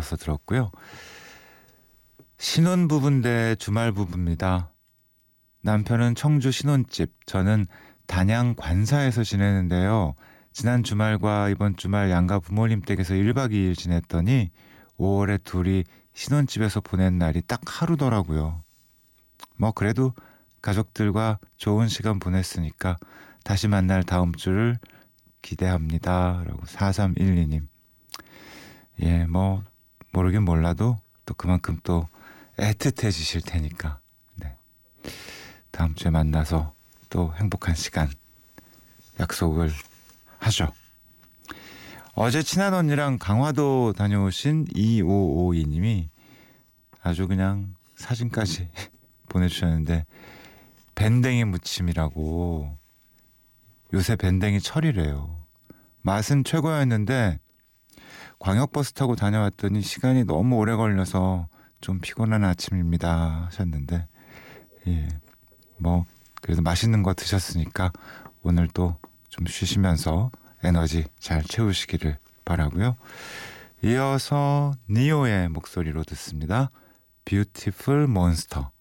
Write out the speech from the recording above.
이어서 들었고요. 신혼부부인 주말 부부입니다. 남편은 청주 신혼집, 저는 단양 관사에서 지내는데요. 지난 주말과 이번 주말 양가 부모님 댁에서 1박 2일 지냈더니 5월에 둘이 신혼집에서 보낸 날이 딱 하루더라고요. 뭐 그래도 가족들과 좋은 시간 보냈으니까 다시 만날 다음 주를 기대합니다. 라고 4312님. 예, 뭐 모르긴 몰라도 또 그만큼 또 애틋해지실 테니까. 네. 다음 주에 만나서 또 행복한 시간 약속을 하죠. 어제 친한 언니랑 강화도 다녀오신 2552님이 아주 그냥 사진까지 보내주셨는데 밴댕이 무침이라고. 요새 밴댕이 철이래요. 맛은 최고였는데 광역버스 타고 다녀왔더니 시간이 너무 오래 걸려서 좀 피곤한 아침입니다 하셨는데, 예, 뭐 그래도 맛있는 거 드셨으니까 오늘 또 좀 쉬시면서 에너지 잘 채우시기를 바라고요. 이어서 니오의 목소리로 듣습니다. Beautiful Monster.